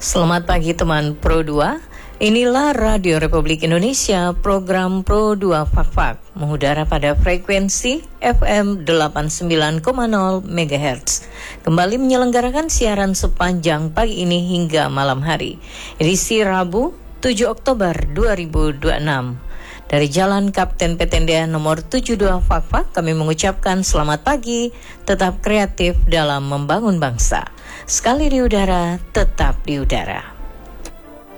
Selamat pagi teman Pro 2. Inilah Radio Republik Indonesia, program Pro 2 Fak-Fak, mengudara pada frekuensi FM 89,0 MHz. Kembali menyelenggarakan siaran sepanjang pagi ini hingga malam hari. Edisi Rabu 7 Oktober 2026. Dari Jalan Kapten Petendia nomor 72 Fak-Fak, kami mengucapkan selamat pagi, tetap kreatif dalam membangun bangsa. Sekali di udara, tetap di udara.